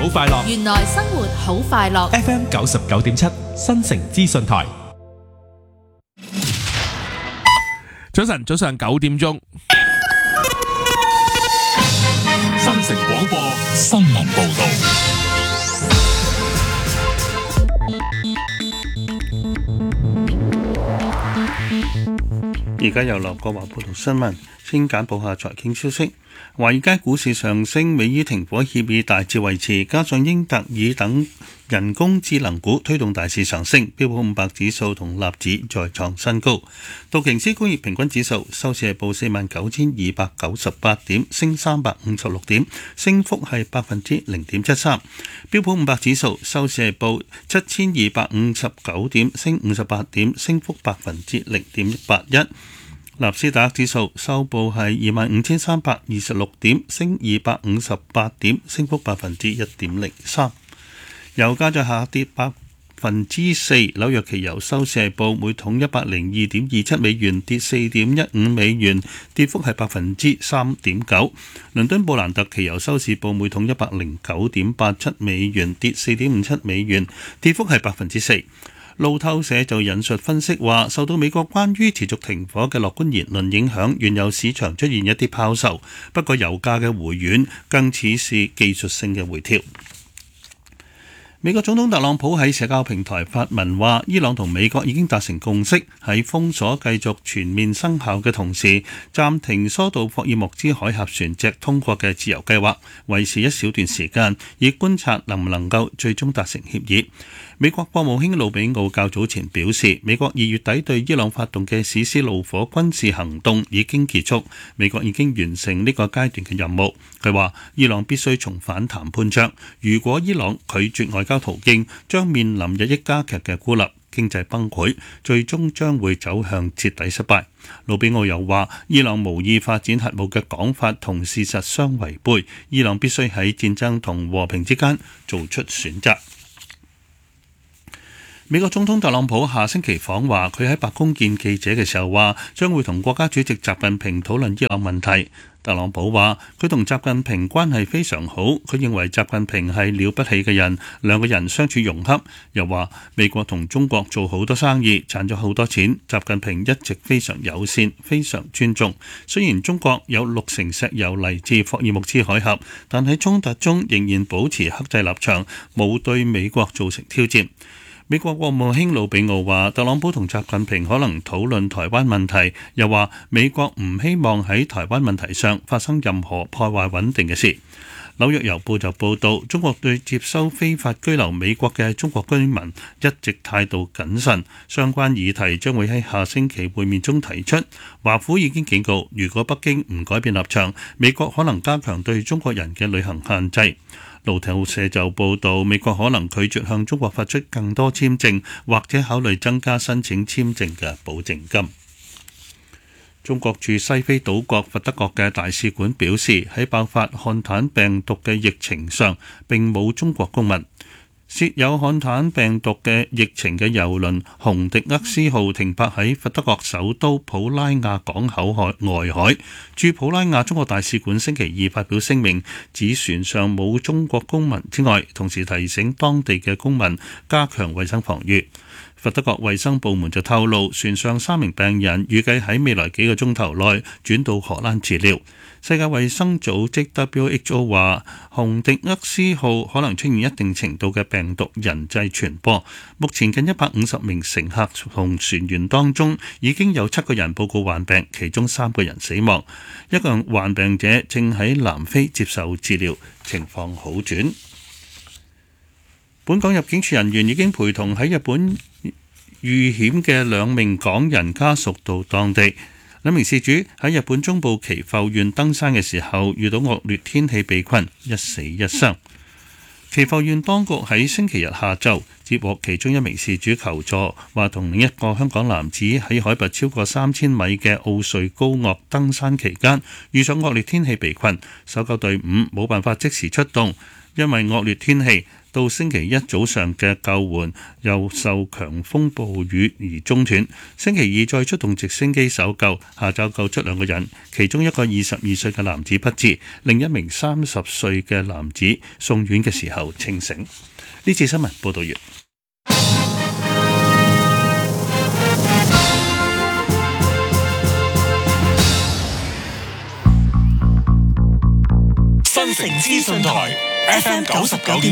好快樂。 原來生活好快樂。 FM 99.7新城資訊台。 早晨9點鐘， 新城廣播新聞報道。 而家由劉國華報道新聞，先簡報下財經消息。華爾街股市上升，美於停火協議大致維持，加上英特爾等人工智能股推動大市上升，標普500指數同納指再創新高。道瓊斯工業平均指數收市係報49,298點，升356點，升幅係0.73%。標普500指數收市係報7,259點，升58點，升幅0.81%。納斯達克指數收報係25,326點，升258點，升幅1.03%。油價就下跌4%，紐約期油收市係報每桶102.27美元，跌4.15美元，跌幅係3.9%。倫敦布蘭特期油收市報每桶109.87美元，跌4.57美元，跌幅係4%。路透社就引述分析話，受到美國關於持續停火嘅樂觀言論影響，原油市場出現一啲拋售，不過油價嘅回軟更似是技術性嘅回調。美國總統特朗普喺社交平台發文話，伊朗同美國已經達成共識，喺封鎖繼續全面生效嘅同時，暫停疏導霍爾木茲海峽船隻通過嘅自由計劃，維持一小段時間，以觀察能唔能夠最終達成協議。美國國務卿魯比奧較早前表示，美國2月底對伊朗發動嘅史詩怒火軍事行動已經結束，美國已經完成呢個階段嘅任務。佢話，伊朗必須重返談判桌，如果伊朗拒絕外交途徑，將面臨日益加劇嘅孤立、經濟崩潰，最終將會走向徹底失敗。魯比奧又話，伊朗無意發展核武嘅講法同事實相違背，伊朗必須喺戰爭同和平之間做出選擇。美國總統特朗普下星期訪華，佢喺白宮見記者嘅時候話，將會同國家主席習近平討論伊朗問題。特朗普話，佢同習近平關係非常好，佢認為習近平係了不起嘅人，兩個人相處融洽。又話美國同中國做好多生意，賺咗好多錢，習近平一直非常友善，非常尊重。雖然中國有60%石油嚟自霍爾木茲海峽，但喺衝突中仍然保持克制立場，冇對美國造成挑戰。美國國務卿魯比奧話，特朗普同習近平可能討論台灣問題，又話美國唔希望喺台灣問題上發生任何破壞穩定嘅事。紐約郵報就報道，中國對接收非法居留美國嘅中國居民一直態度謹慎，相關議題將會喺下星期會面中提出。華府已經警告，如果北京唔改變立場，美國可能加強對中國人嘅旅行限制。路透社就報道，美國可能拒絕向中國發出更多簽證，或者考慮增加申請簽證嘅保證金。中國駐西非島國佛得角嘅大使館表示，喺爆發漢坦病毒嘅疫情上，並冇中國公民。涉有漢坦病毒嘅疫情嘅郵輪洪迪厄斯號停泊喺佛得角首都普拉亞港口外海。駐普拉亞中國大使館星期二發表聲明，指船上冇中國公民之外，同時提醒當地嘅公民加強衛生防禦。佛得角衛生部門就透露，船上3名病人預計喺未來幾個鐘頭內轉到荷蘭治療。世界衛生組織 WHO 話，洪迪厄斯號可能出現一定程度嘅病毒人際傳播。目前近150名乘客同船員當中，已經有7個人報告患病，其中3個人死亡。一個患病者正喺南非接受治療，情況好轉。本港入境處人員已經陪同喺日本遇險嘅2名港人家屬到當地。2名事主喺日本中部岐阜縣登山嘅時候遇到惡劣天氣被困，一死一傷。岐阜縣當局喺星期日下晝接獲其中1名事主求助，話同另一個香港男子喺海拔超過3000米嘅奧瑞高岳登山期間遇上惡劣天氣被困，搜救隊伍冇辦法即時出動，因為惡劣天氣到星期一早上嘅救援又受強風暴雨而中斷。星期二再出動直升機搜救，下晝救出2個人，其中一個22歲嘅男子不治，另一名30歲嘅男子送院嘅時候清醒。呢次新聞報道完。 新城資訊台 FM 99.7